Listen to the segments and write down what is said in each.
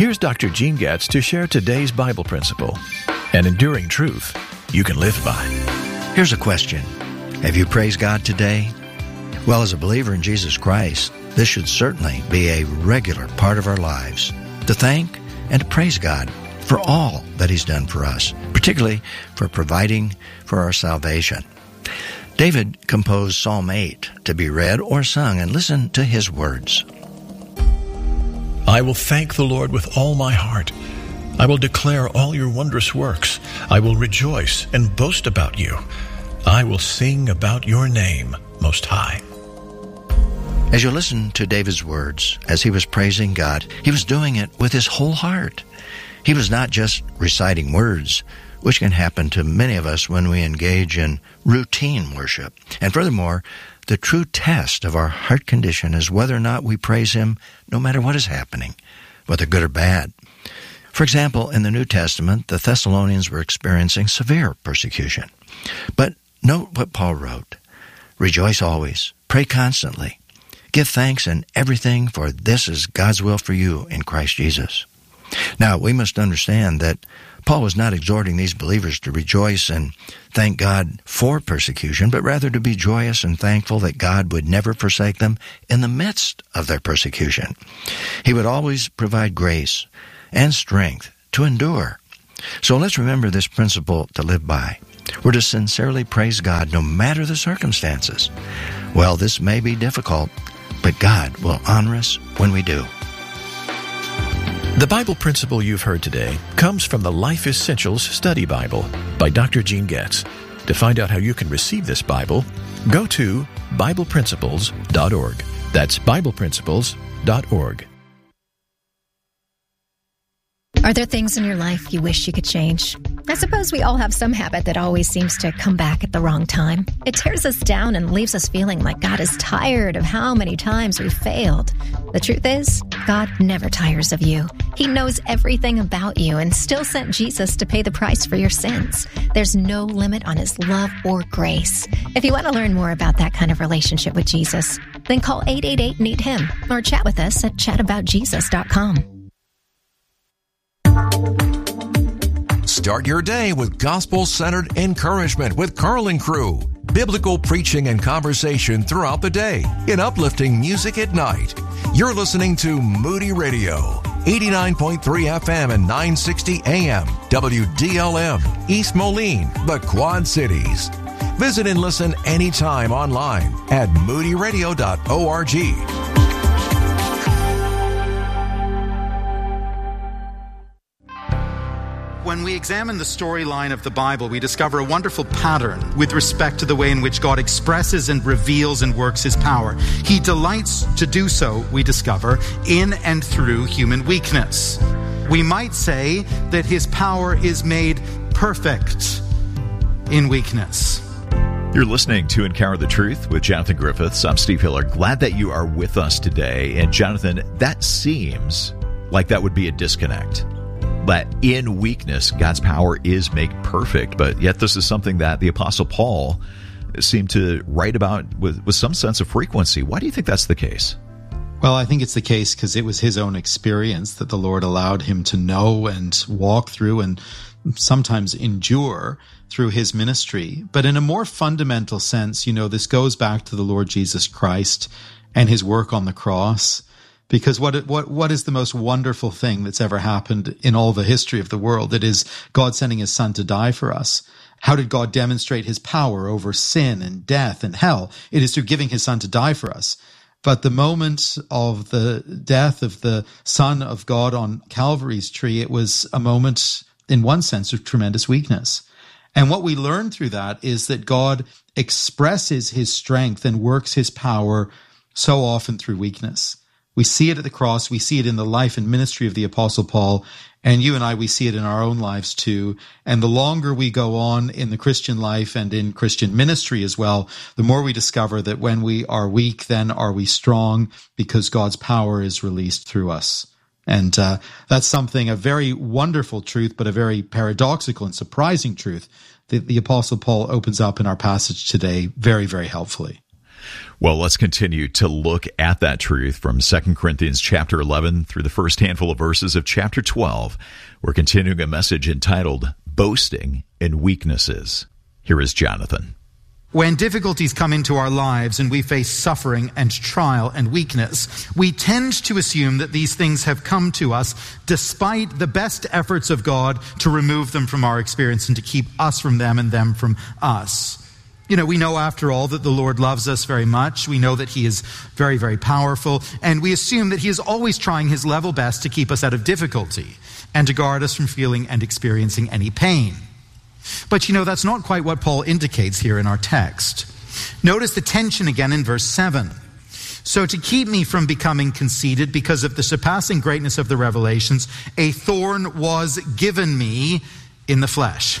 Here's Dr. Gene Getz to share today's Bible principle, an enduring truth you can live by. Here's a question. Have you praised God today? Well, as a believer in Jesus Christ, this should certainly be a regular part of our lives, to thank and to praise God for all that He's done for us, particularly for providing for our salvation. David composed Psalm 8 to be read or sung, and listen to his words. I will thank the Lord with all my heart. I will declare all your wondrous works. I will rejoice and boast about you. I will sing about your name, Most High. As you listen to David's words, as he was praising God, he was doing it with his whole heart. He was not just reciting words, which can happen to many of us when we engage in routine worship. And furthermore, the true test of our heart condition is whether or not we praise Him no matter what is happening, whether good or bad. For example, in the New Testament, the Thessalonians were experiencing severe persecution. But note what Paul wrote. Rejoice always, pray constantly, give thanks in everything, for this is God's will for you in Christ Jesus. Now, we must understand that Paul was not exhorting these believers to rejoice and thank God for persecution, but rather to be joyous and thankful that God would never forsake them in the midst of their persecution. He would always provide grace and strength to endure. So let's remember this principle to live by. We're to sincerely praise God no matter the circumstances. Well, this may be difficult, but God will honor us when we do. The Bible principle you've heard today comes from the Life Essentials Study Bible by Dr. Gene Getz. To find out how you can receive this Bible, go to BiblePrinciples.org. That's BiblePrinciples.org. Are there things in your life you wish you could change? I suppose we all have some habit that always seems to come back at the wrong time. It tears us down and leaves us feeling like God is tired of how many times we failed. The truth is, God never tires of you. He knows everything about you and still sent Jesus to pay the price for your sins. There's no limit on His love or grace. If you want to learn more about that kind of relationship with Jesus, then call 888-NEED-HIM or chat with us at chataboutjesus.com. Start your day with gospel-centered encouragement with Carl and Crew. Biblical preaching and conversation throughout the day in uplifting music at night. You're listening to Moody Radio, 89.3 FM and 960 AM, WDLM, East Moline, the Quad Cities. Visit and listen anytime online at moodyradio.org. When we examine the storyline of the Bible, we discover a wonderful pattern with respect to the way in which God expresses and reveals and works His power. He delights to do so, we discover, in and through human weakness. We might say that His power is made perfect in weakness. You're listening to Encounter the Truth with Jonathan Griffiths. I'm Steve Hiller. Glad that you are with us today. And Jonathan, that seems like that would be a disconnect. That in weakness, God's power is made perfect. But yet this is something that the Apostle Paul seemed to write about with some sense of frequency. Why do you think that's the case? Well, I think it's the case because it was his own experience that the Lord allowed him to know and walk through and sometimes endure through his ministry. But in a more fundamental sense, this goes back to the Lord Jesus Christ and His work on the cross. Because what is the most wonderful thing that's ever happened in all the history of the world? It is God sending His Son to die for us. How did God demonstrate His power over sin and death and hell? It is through giving His Son to die for us. But the moment of the death of the Son of God on Calvary's tree, it was a moment, in one sense, of tremendous weakness. And what we learn through that is that God expresses His strength and works His power so often through weakness. We see it at the cross. We see it in the life and ministry of the Apostle Paul. And you and I, we see it in our own lives too. And the longer we go on in the Christian life and in Christian ministry as well, the more we discover that when we are weak, then are we strong, because God's power is released through us. And that's something, a very wonderful truth, but a very paradoxical and surprising truth that the Apostle Paul opens up in our passage today very, very helpfully. Well, let's continue to look at that truth from 2 Corinthians chapter 11 through the first handful of verses of chapter 12. We're continuing a message entitled Boasting in Weaknesses. Here is Jonathan. When difficulties come into our lives and we face suffering and trial and weakness, we tend to assume that these things have come to us despite the best efforts of God to remove them from our experience and to keep us from them and them from us. You know, we know after all that the Lord loves us very much. We know that He is very, very powerful. And we assume that He is always trying His level best to keep us out of difficulty and to guard us from feeling and experiencing any pain. But you know, that's not quite what Paul indicates here in our text. Notice the tension again in verse 7. So to keep me from becoming conceited because of the surpassing greatness of the revelations, a thorn was given me in the flesh.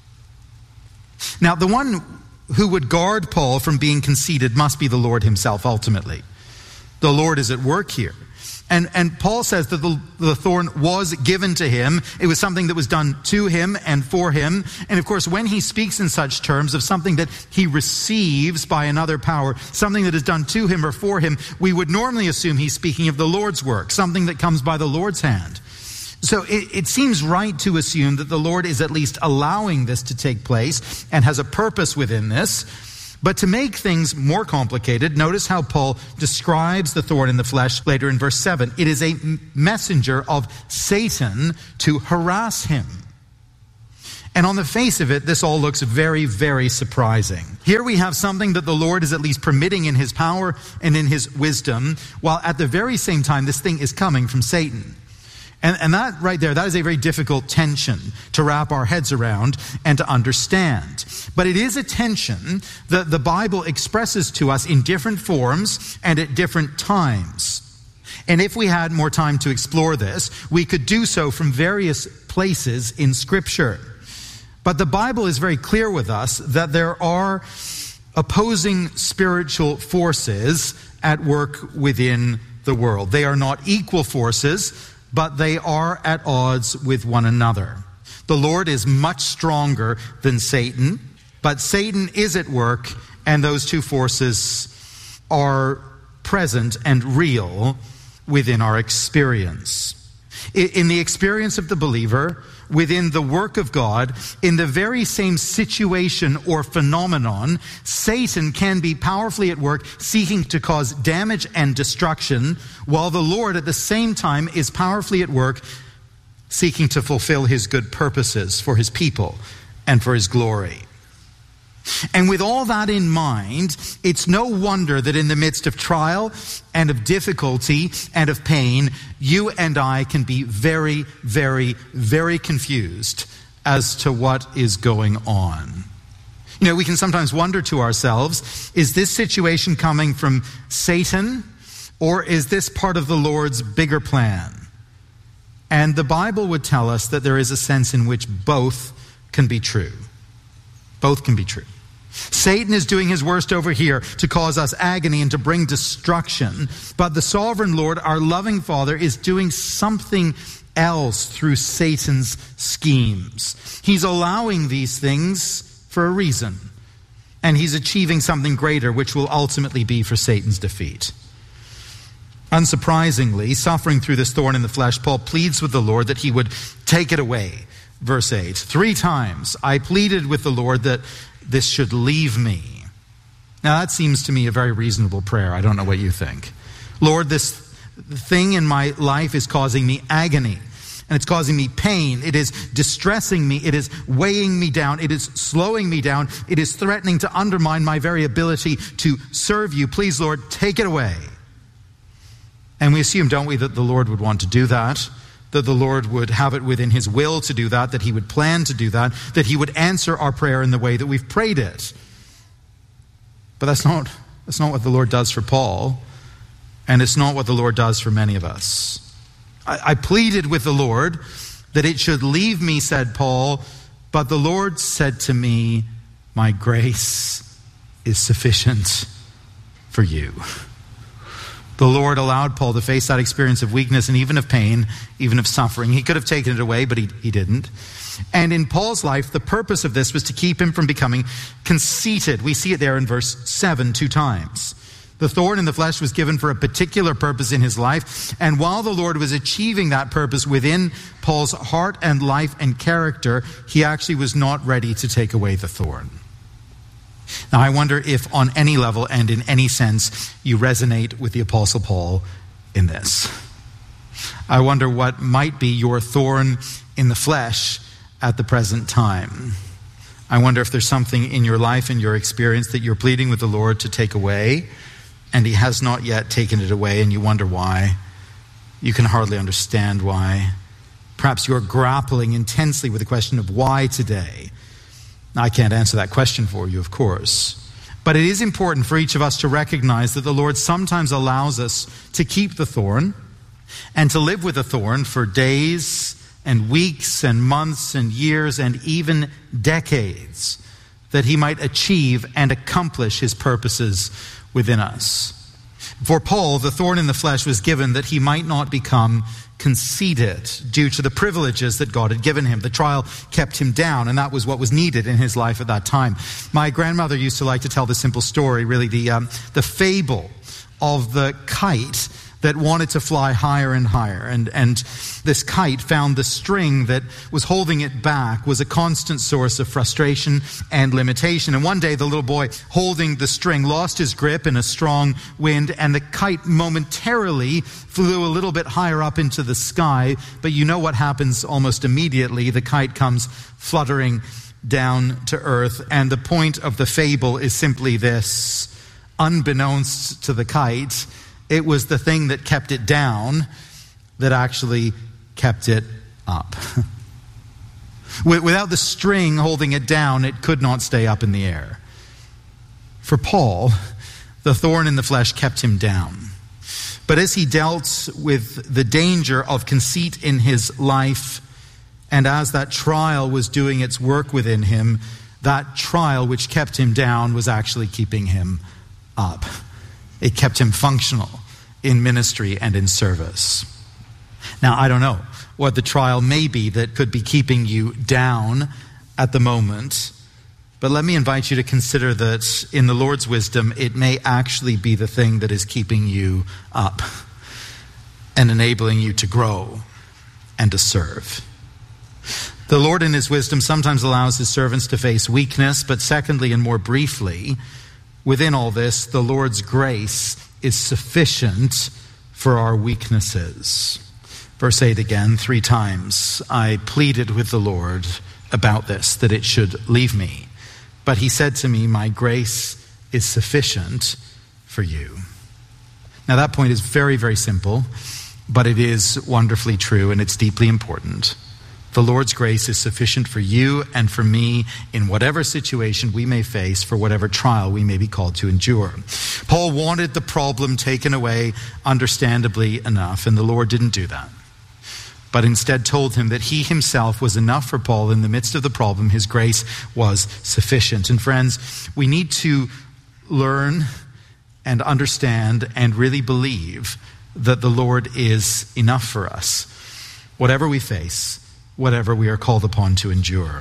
Now, the one who would guard Paul from being conceited must be the Lord himself ultimately. The Lord is at work here. And Paul says that the thorn was given to him. It was something that was done to him and for him. And of course, when he speaks in such terms of something that he receives by another power, something that is done to him or for him, we would normally assume he's speaking of the Lord's work, something that comes by the Lord's hand. So it seems right to assume that the Lord is at least allowing this to take place and has a purpose within this. But to make things more complicated, notice how Paul describes the thorn in the flesh later in verse 7. It is a messenger of Satan to harass him. And on the face of it, this all looks very, very surprising. Here we have something that the Lord is at least permitting in His power and in His wisdom, while at the very same time this thing is coming from Satan. And that right there, that is a very difficult tension to wrap our heads around and to understand. But it is a tension that the Bible expresses to us in different forms and at different times. And if we had more time to explore this, we could do so from various places in Scripture. But the Bible is very clear with us that there are opposing spiritual forces at work within the world. They are not equal forces, but they are at odds with one another. The Lord is much stronger than Satan, but Satan is at work, and those two forces are present and real within our experience. In the experience of the believer, within the work of God, in the very same situation or phenomenon, Satan can be powerfully at work seeking to cause damage and destruction, while the Lord at the same time is powerfully at work seeking to fulfill His good purposes for His people and for His glory. And with all that in mind, it's no wonder that in the midst of trial and of difficulty and of pain, you and I can be very, very, very confused as to what is going on. You know, we can sometimes wonder to ourselves, is this situation coming from Satan, or is this part of the Lord's bigger plan? And the Bible would tell us that there is a sense in which both can be true. Both can be true. Satan is doing his worst over here to cause us agony and to bring destruction. But the sovereign Lord, our loving Father, is doing something else through Satan's schemes. He's allowing these things for a reason. And He's achieving something greater, which will ultimately be for Satan's defeat. Unsurprisingly, suffering through this thorn in the flesh, Paul pleads with the Lord that He would take it away. Verse 8, 3 times I pleaded with the Lord that this should leave me. Now that seems to me a very reasonable prayer. I don't know what you think. Lord, this thing in my life is causing me agony, and it's causing me pain. It is distressing me. It is weighing me down. It is slowing me down. It is threatening to undermine my very ability to serve You. Please, Lord, take it away. And we assume, don't we, that the Lord would want to do that the Lord would have it within His will to do that He would plan to do that He would answer our prayer in the way that we've prayed it. But that's not what the Lord does for Paul, and it's not what the Lord does for many of us. I pleaded with the Lord that it should leave me, said Paul, but the Lord said to me, my grace is sufficient for you. The Lord allowed Paul to face that experience of weakness and even of pain, even of suffering. He could have taken it away, but he didn't. And in Paul's life, the purpose of this was to keep him from becoming conceited. We see it there in verse 7 2 times. The thorn in the flesh was given for a particular purpose in his life. And while the Lord was achieving that purpose within Paul's heart and life and character, he actually was not ready to take away the thorn. Now, I wonder if on any level and in any sense you resonate with the Apostle Paul in this. I wonder what might be your thorn in the flesh at the present time. I wonder if there's something in your life and your experience that you're pleading with the Lord to take away, and he has not yet taken it away, and you wonder why. You can hardly understand why. Perhaps you're grappling intensely with the question of why today. I can't answer that question for you, of course. But it is important for each of us to recognize that the Lord sometimes allows us to keep the thorn and to live with the thorn for days and weeks and months and years and even decades, that he might achieve and accomplish his purposes within us. For Paul, the thorn in the flesh was given that he might not become conceited due to the privileges that God had given him. The trial kept him down, and that was what was needed in his life at that time. My grandmother used to like to tell the simple story, really the fable of the kite that wanted to fly higher and higher. And this kite found the string that was holding it back was a constant source of frustration and limitation. And one day the little boy holding the string lost his grip in a strong wind, and the kite momentarily flew a little bit higher up into the sky. But you know what happens almost immediately. The kite comes fluttering down to earth. And the point of the fable is simply this: unbeknownst to the kite, it was the thing that kept it down that actually kept it up. Without the string holding it down, it could not stay up in the air. For Paul, the thorn in the flesh kept him down. But as he dealt with the danger of conceit in his life, and as that trial was doing its work within him, that trial which kept him down was actually keeping him up. It kept him functional in ministry and in service. Now, I don't know what the trial may be that could be keeping you down at the moment, but let me invite you to consider that in the Lord's wisdom, it may actually be the thing that is keeping you up and enabling you to grow and to serve. The Lord in his wisdom sometimes allows his servants to face weakness, but secondly and more briefly, within all this, the Lord's grace is sufficient for our weaknesses. Verse 8 again, 3 times, I pleaded with the Lord about this, that it should leave me. But he said to me, my grace is sufficient for you. Now that point is very, very simple, but it is wonderfully true, and it's deeply important. The Lord's grace is sufficient for you and for me in whatever situation we may face, for whatever trial we may be called to endure. Paul wanted the problem taken away, understandably enough, and the Lord didn't do that, but instead told him that he himself was enough for Paul in the midst of the problem. His grace was sufficient. And friends, we need to learn and understand and really believe that the Lord is enough for us, whatever we face, whatever we are called upon to endure.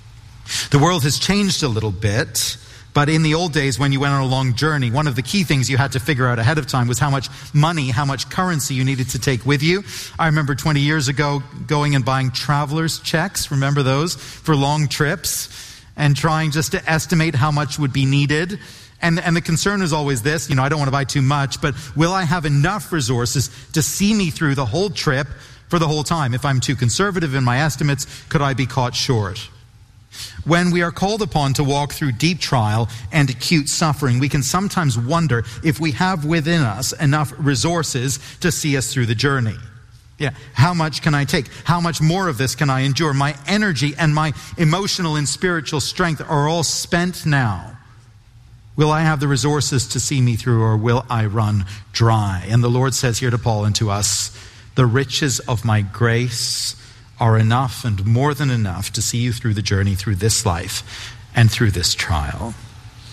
The world has changed a little bit, but in the old days when you went on a long journey, one of the key things you had to figure out ahead of time was how much money, how much currency you needed to take with you. I remember 20 years ago going and buying traveler's checks, remember those, for long trips, and trying just to estimate how much would be needed. And the concern is always this, I don't want to buy too much, but will I have enough resources to see me through the whole trip for the whole time? If I'm too conservative in my estimates, could I be caught short? When we are called upon to walk through deep trial and acute suffering, we can sometimes wonder if we have within us enough resources to see us through the journey. How much can I take? How much more of this can I endure? My energy and my emotional and spiritual strength are all spent now. Will I have the resources to see me through, or will I run dry? And the Lord says here to Paul and to us, the riches of my grace are enough and more than enough to see you through the journey, through this life and through this trial.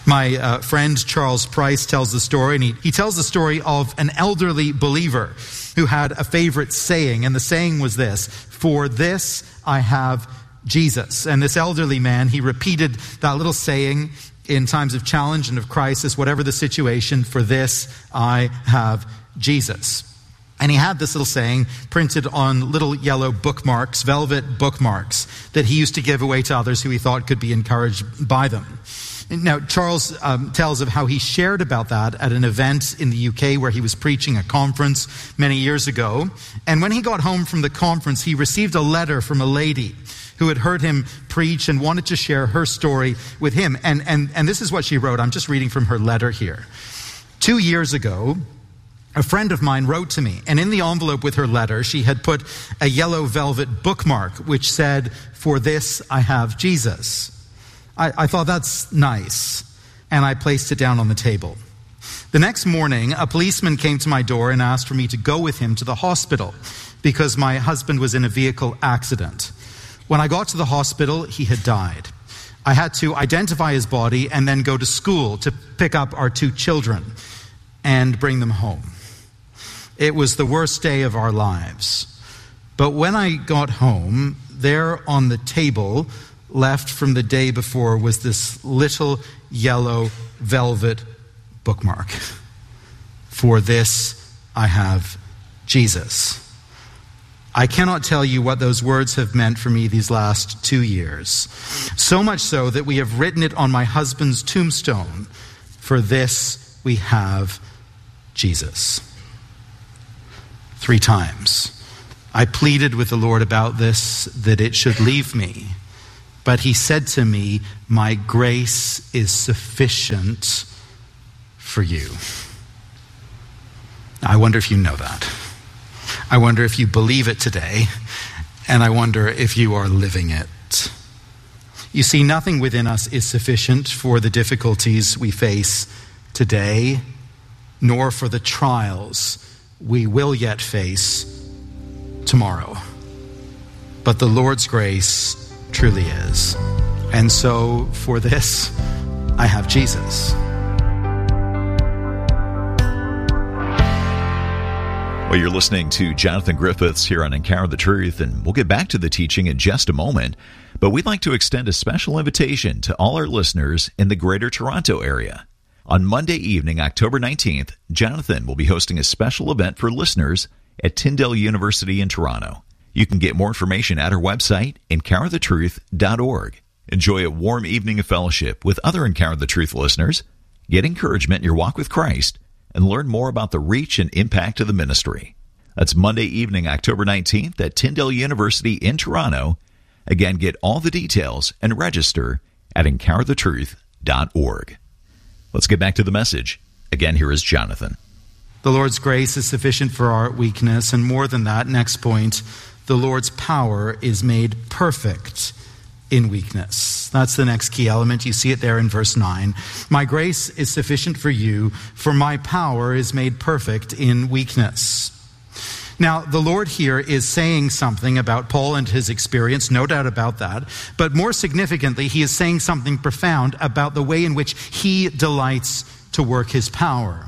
My friend Charles Price tells the story, and he tells the story of an elderly believer who had a favorite saying, and the saying was this: "For this I have Jesus." And this elderly man, he repeated that little saying in times of challenge and of crisis, whatever the situation: "For this I have Jesus." And he had this little saying printed on little yellow bookmarks, velvet bookmarks, that he used to give away to others who he thought could be encouraged by them. Now, Charles tells of how he shared about that at an event in the UK where he was preaching a conference many years ago. And when he got home from the conference, he received a letter from a lady who had heard him preach and wanted to share her story with him. And this is what she wrote. I'm just reading from her letter here. 2 years ago, a friend of mine wrote to me, and in the envelope with her letter, she had put a yellow velvet bookmark which said, "For this I have Jesus." I thought, that's nice, and I placed it down on the table. The next morning, a policeman came to my door and asked for me to go with him to the hospital because my husband was in a vehicle accident. When I got to the hospital, he had died. I had to identify his body and then go to school to pick up our 2 children and bring them home. It was the worst day of our lives. But when I got home, there on the table, left from the day before, was this little yellow velvet bookmark. "For this I have Jesus." I cannot tell you what those words have meant for me these last 2 years. So much so that we have written it on my husband's tombstone: "For this we have Jesus." 3 times I pleaded with the Lord about this, that it should leave me. But he said to me, "My grace is sufficient for you." I wonder if you know that. I wonder if you believe it today. And I wonder if you are living it. You see, nothing within us is sufficient for the difficulties we face today, nor for the trials we will yet face tomorrow. But the Lord's grace truly is. And so, for this, I have Jesus. Well, you're listening to Jonathan Griffiths here on Encounter the Truth, and we'll get back to the teaching in just a moment. But we'd like to extend a special invitation to all our listeners in the Greater Toronto area. On Monday evening, October 19th, Jonathan will be hosting a special event for listeners at Tyndale University in Toronto. You can get more information at our website, encounterthetruth.org. Enjoy a warm evening of fellowship with other Encounter the Truth listeners, get encouragement in your walk with Christ, and learn more about the reach and impact of the ministry. That's Monday evening, October 19th at Tyndale University in Toronto. Again, get all the details and register at encounterthetruth.org. Let's get back to the message. Again, here is Jonathan. The Lord's grace is sufficient for our weakness, and more than that, next point, the Lord's power is made perfect in weakness. That's the next key element. You see it there in verse 9. My grace is sufficient for you, for my power is made perfect in weakness. Now, the Lord here is saying something about Paul and his experience, no doubt about that. But more significantly, he is saying something profound about the way in which he delights to work his power.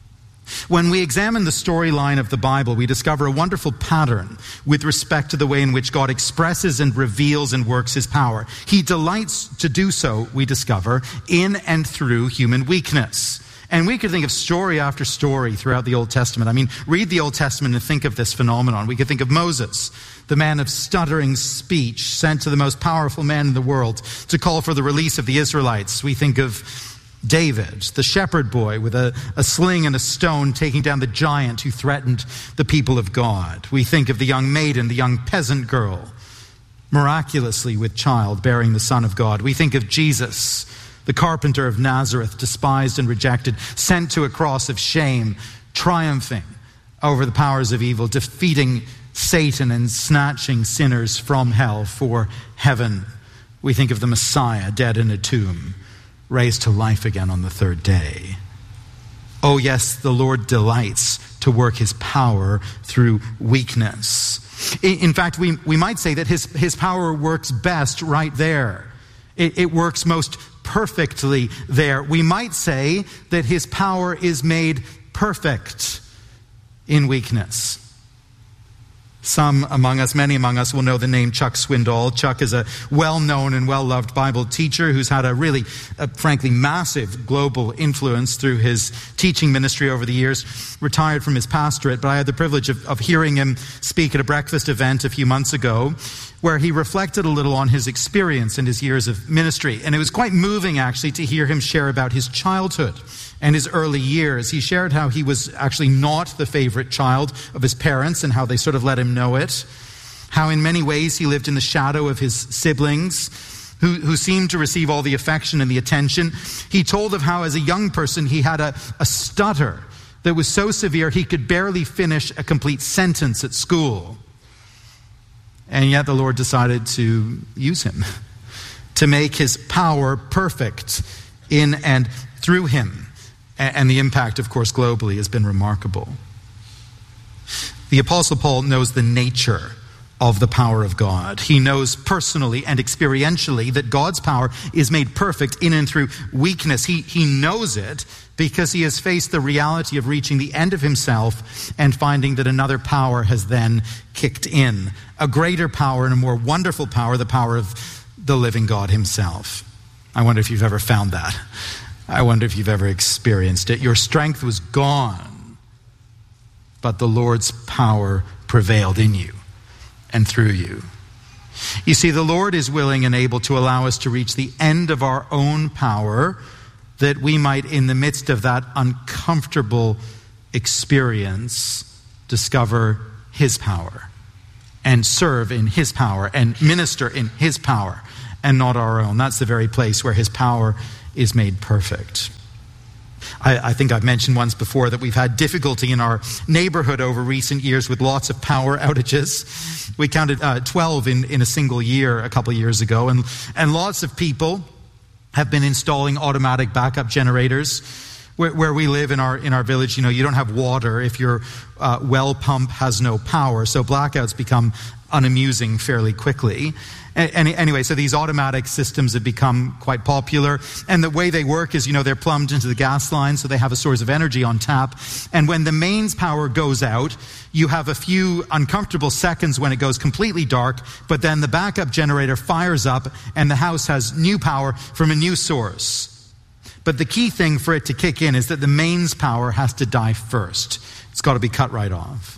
When we examine the storyline of the Bible, we discover a wonderful pattern with respect to the way in which God expresses and reveals and works his power. He delights to do so, we discover, in and through human weakness. And we could think of story after story throughout the Old Testament. I mean, read the Old Testament and think of this phenomenon. We could think of Moses, the man of stuttering speech, sent to the most powerful man in the world to call for the release of the Israelites. We think of David, the shepherd boy with a sling and a stone taking down the giant who threatened the people of God. We think of the young maiden, the young peasant girl, miraculously with child bearing the Son of God. We think of Jesus, the carpenter of Nazareth, despised and rejected, sent to a cross of shame, triumphing over the powers of evil, defeating Satan and snatching sinners from hell for heaven. We think of the Messiah, dead in a tomb, raised to life again on the third day. Oh yes, the Lord delights to work his power through weakness. In fact, we might say that his power works best right there. It works most perfectly there. We might say that his power is made perfect in weakness. Some among us, many among us, will know the name Chuck Swindoll. Chuck is a well-known and well-loved Bible teacher who's had a really, frankly, massive global influence through his teaching ministry over the years. Retired from his pastorate, but I had the privilege of hearing him speak at a breakfast event a few months ago, where he reflected a little on his experience and his years of ministry. And it was quite moving, actually, to hear him share about his childhood and his early years. He shared how he was actually not the favorite child of his parents and how they sort of let him know it. How in many ways he lived in the shadow of his siblings who seemed to receive all the affection and the attention. He told of how as a young person he had a stutter that was so severe he could barely finish a complete sentence at school. And yet the Lord decided to use him to make his power perfect in and through him. And the impact, of course, globally has been remarkable. The Apostle Paul knows the nature of the power of God. He knows personally and experientially that God's power is made perfect in and through weakness. He knows it because he has faced the reality of reaching the end of himself and finding that another power has then kicked in. A greater power and a more wonderful power, the power of the living God himself. I wonder if you've ever found that. I wonder if you've ever experienced it. Your strength was gone, but the Lord's power prevailed in you and through you. You see, the Lord is willing and able to allow us to reach the end of our own power, that we might, in the midst of that uncomfortable experience, discover his power and serve in his power and minister in his power and not our own. That's the very place where his power is made perfect. I think I've mentioned once before that we've had difficulty in our neighborhood over recent years with lots of power outages. We counted 12 in a single year a couple of years ago, and lots of people have been installing automatic backup generators. Where we live in our village, you don't have water if your well pump has no power, so blackouts become unamusing fairly quickly. Anyway, so these automatic systems have become quite popular. And the way they work is, they're plumbed into the gas line, so they have a source of energy on tap. And when the mains power goes out, you have a few uncomfortable seconds when it goes completely dark, but then the backup generator fires up and the house has new power from a new source. But the key thing for it to kick in is that the mains power has to die first. It's got to be cut right off.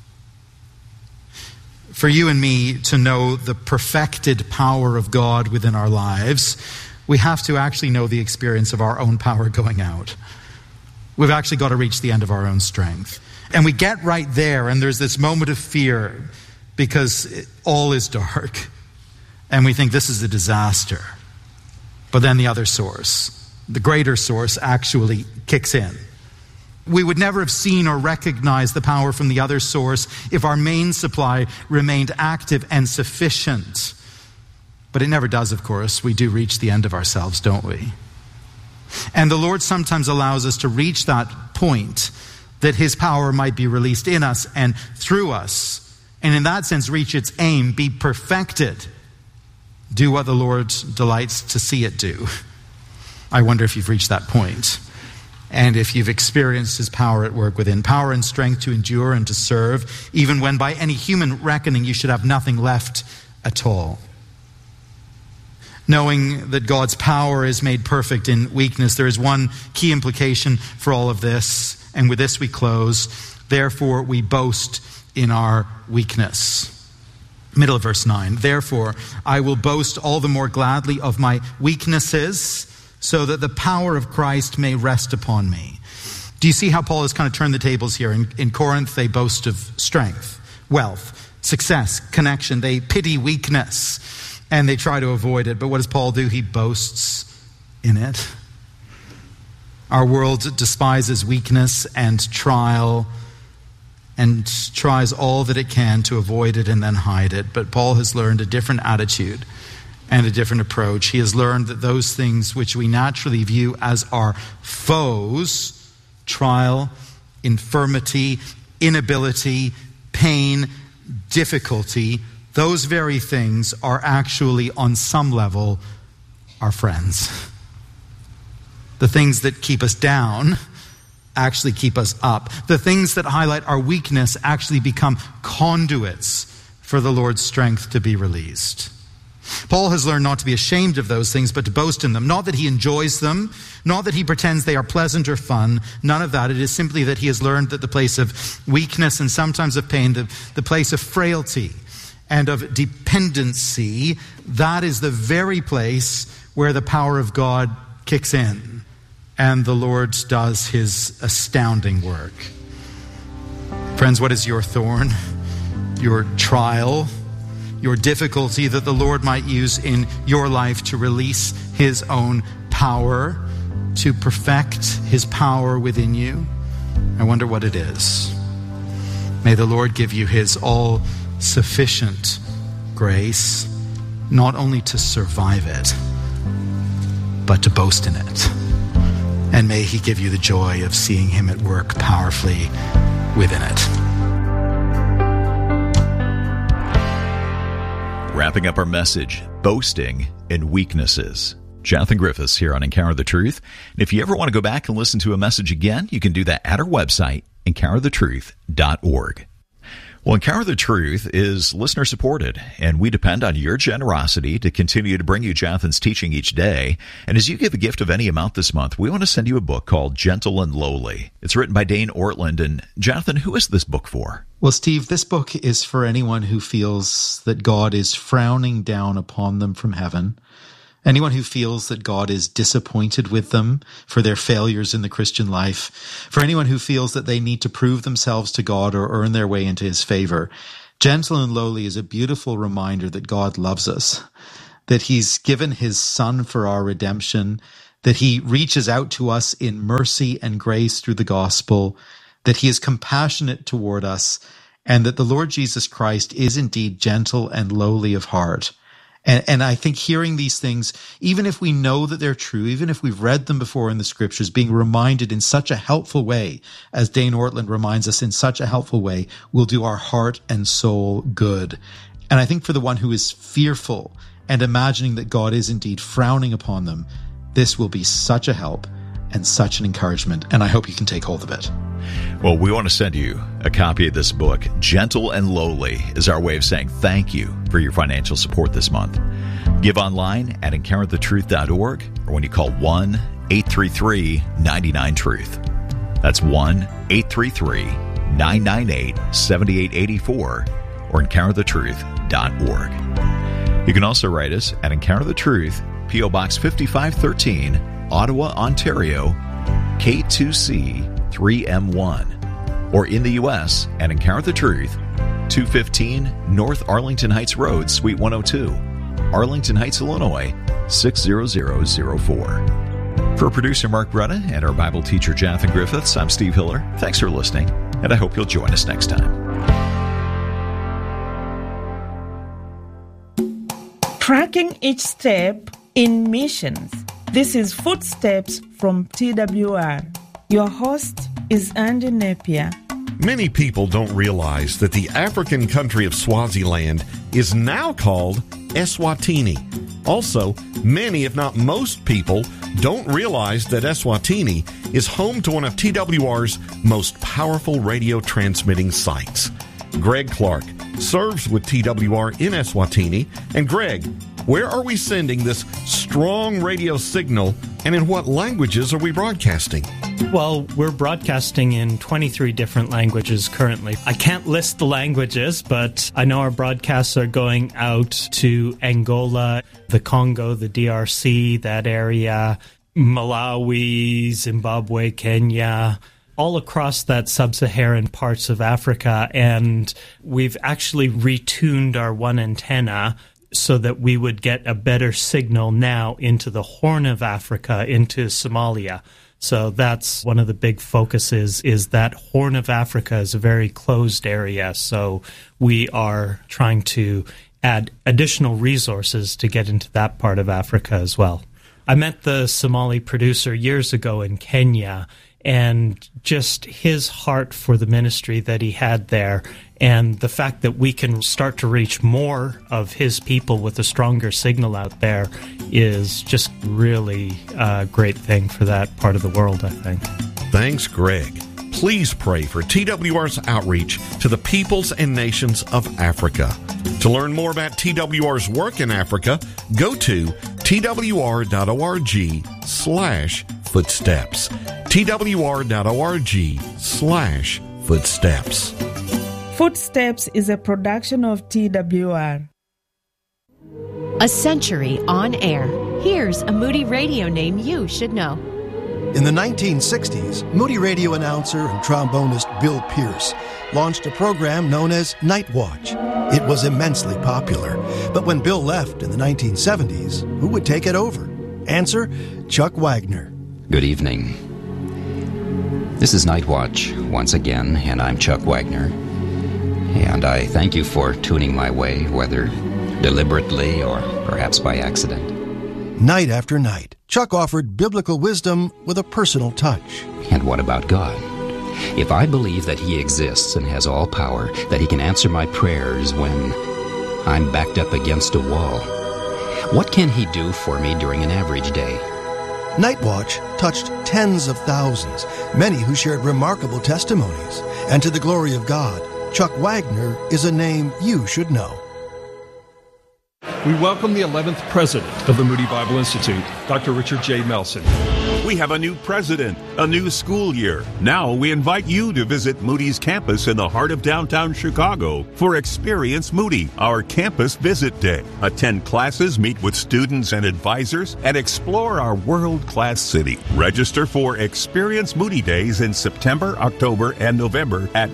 For you and me to know the perfected power of God within our lives, we have to actually know the experience of our own power going out. We've actually got to reach the end of our own strength. And we get right there, and there's this moment of fear because all is dark. And we think this is a disaster. But then the other source, the greater source, actually kicks in. We would never have seen or recognized the power from the other source if our main supply remained active and sufficient. But it never does, of course. We do reach the end of ourselves, don't we? And the Lord sometimes allows us to reach that point that his power might be released in us and through us. And in that sense, reach its aim, be perfected. Do what the Lord delights to see it do. I wonder if you've reached that point. And if you've experienced his power at work within, power and strength to endure and to serve, even when by any human reckoning you should have nothing left at all. Knowing that God's power is made perfect in weakness, there is one key implication for all of this. And with this we close. Therefore we boast in our weakness. Middle of verse 9. Therefore I will boast all the more gladly of my weaknesses, so that the power of Christ may rest upon me. Do you see how Paul has kind of turned the tables here? In Corinth, they boast of strength, wealth, success, connection. They pity weakness, and they try to avoid it. But what does Paul do? He boasts in it. Our world despises weakness and trial and tries all that it can to avoid it and then hide it. But Paul has learned a different attitude and a different approach. He has learned that those things which we naturally view as our foes, trial, infirmity, inability, pain, difficulty, those very things are actually on some level our friends. The things that keep us down actually keep us up. The things that highlight our weakness actually become conduits for the Lord's strength to be released. Paul has learned not to be ashamed of those things, but to boast in them. Not that he enjoys them, not that he pretends they are pleasant or fun, none of that. It is simply that he has learned that the place of weakness and sometimes of pain, the place of frailty and of dependency, that is the very place where the power of God kicks in and the Lord does his astounding work. Friends, what is your thorn, your trial, your difficulty that the Lord might use in your life to release his own power, to perfect his power within you? I wonder what it is. May the Lord give you his all-sufficient grace, not only to survive it, but to boast in it. And may he give you the joy of seeing him at work powerfully within it. Wrapping up our message, boasting in weaknesses. Jonathan Griffiths here on Encounter the Truth. And if you ever want to go back and listen to a message again, you can do that at our website, encounterthetruth.org. Well, Encounter the Truth is listener-supported, and we depend on your generosity to continue to bring you Jonathan's teaching each day. And as you give a gift of any amount this month, we want to send you a book called Gentle and Lowly. It's written by Dane Ortland. And Jonathan, who is this book for? Well, Steve, this book is for anyone who feels that God is frowning down upon them from heaven. Anyone who feels that God is disappointed with them for their failures in the Christian life. For anyone who feels that they need to prove themselves to God or earn their way into his favor. Gentle and Lowly is a beautiful reminder that God loves us, that he's given his Son for our redemption, that he reaches out to us in mercy and grace through the gospel, that he is compassionate toward us, and that the Lord Jesus Christ is indeed gentle and lowly of heart. And I think hearing these things, even if we know that they're true, even if we've read them before in the scriptures, being reminded in such a helpful way, as Dane Ortland reminds us in such a helpful way, will do our heart and soul good. And I think for the one who is fearful and imagining that God is indeed frowning upon them, this will be such a help and such an encouragement. And I hope you can take hold of it. Well, we want to send you a copy of this book. Gentle and Lowly is our way of saying thank you for your financial support this month. Give online at encounterthetruth.org or when you call 1-833-99-TRUTH. That's 1-833-998-7884 or encounterthetruth.org. You can also write us at Encounter the Truth, P.O. Box 5513, Ottawa, Ontario, K2C 3M1, or in the U.S. at Encounter the Truth, 215 North Arlington Heights Road, Suite 102, Arlington Heights, Illinois, 60004. For producer Mark Bretta and our Bible teacher Jonathan Griffiths, I'm Steve Hiller. Thanks for listening, and I hope you'll join us next time. Tracking each step in missions. This is Footsteps from TWR. Your host is Andy Napier. Many people don't realize that the African country of Swaziland is now called Eswatini. Also, many, if not most people, don't realize that Eswatini is home to one of TWR's most powerful radio transmitting sites. Greg Clark serves with TWR in Eswatini. And Greg, where are we sending this strong radio signal, and in what languages are we broadcasting? Well, we're broadcasting in 23 different languages currently. I can't list the languages, but I know our broadcasts are going out to Angola, the Congo, the DRC, that area, Malawi, Zimbabwe, Kenya, all across that sub-Saharan parts of Africa. And we've actually retuned our one antenna so that we would get a better signal now into the Horn of Africa, into Somalia. So that's one of the big focuses, is that Horn of Africa is a very closed area. So we are trying to add additional resources to get into that part of Africa as well. I met the Somali producer years ago in Kenya, and just his heart for the ministry that he had there And the fact that we can start to reach more of his people with a stronger signal out there is just really a great thing for that part of the world, I think. Thanks, Greg. Please pray for TWR's outreach to the peoples and nations of Africa. To learn more about TWR's work in Africa, go to twr.org/footsteps. twr.org/footsteps. Footsteps is a production of TWR. A century on air. Here's a Moody Radio name you should know. In the 1960s, Moody Radio announcer and trombonist Bill Pierce launched a program known as Night Watch. It was immensely popular. But when Bill left in the 1970s, who would take it over? Answer, Chuck Wagner. Good evening. This is Night Watch once again, and I'm Chuck Wagner. And I thank you for tuning my way, whether deliberately or perhaps by accident. Night after night, Chuck offered biblical wisdom with a personal touch. And what about God? If I believe that He exists and has all power, that He can answer my prayers when I'm backed up against a wall, what can He do for me during an average day? Night Watch touched tens of thousands, many who shared remarkable testimonies. And to the glory of God, Chuck Wagner is a name you should know. We welcome the 11th president of the Moody Bible Institute, Dr. Richard J. Melson. We have a new president, a new school year. Now we invite you to visit Moody's campus in the heart of downtown Chicago for Experience Moody, our campus visit day. Attend classes, meet with students and advisors, and explore our world-class city. Register for Experience Moody Days in September, October, and November at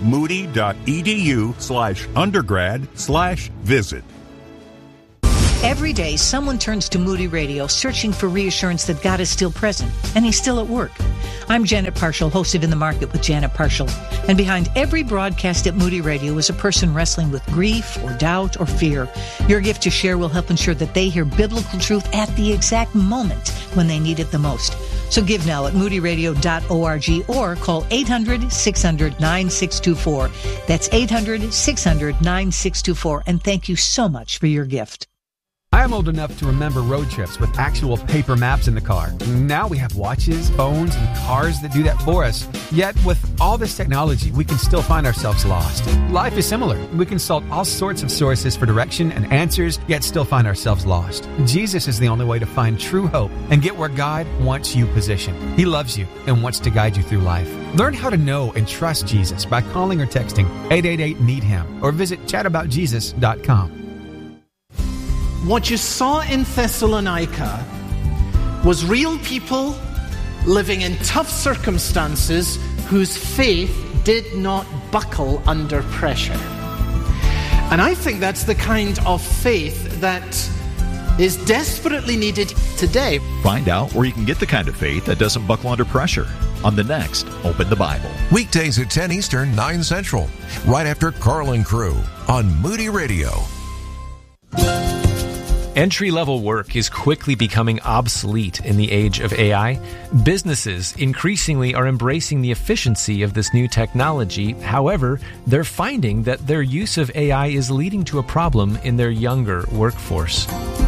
moody.edu/undergrad/visit. Every day, someone turns to Moody Radio searching for reassurance that God is still present and He's still at work. I'm Janet Parshall, host of In the Market with Janet Parshall. And behind every broadcast at Moody Radio is a person wrestling with grief or doubt or fear. Your gift to share will help ensure that they hear biblical truth at the exact moment when they need it the most. So give now at moodyradio.org or call 800-600-9624. That's 800-600-9624. And thank you so much for your gift. I am old enough to remember road trips with actual paper maps in the car. Now we have watches, phones, and cars that do that for us. Yet with all this technology, we can still find ourselves lost. Life is similar. We consult all sorts of sources for direction and answers, yet still find ourselves lost. Jesus is the only way to find true hope and get where God wants you positioned. He loves you and wants to guide you through life. Learn how to know and trust Jesus by calling or texting 888-NEED-HIM or visit chataboutjesus.com. What you saw in Thessalonica was real people living in tough circumstances whose faith did not buckle under pressure. And I think that's the kind of faith that is desperately needed today. Find out where you can get the kind of faith that doesn't buckle under pressure on the next Open the Bible. Weekdays at 10 Eastern, 9 Central, right after Carl and Crew on Moody Radio. Entry-level work is quickly becoming obsolete in the age of AI. Businesses increasingly are embracing the efficiency of this new technology. However, they're finding that their use of AI is leading to a problem in their younger workforce.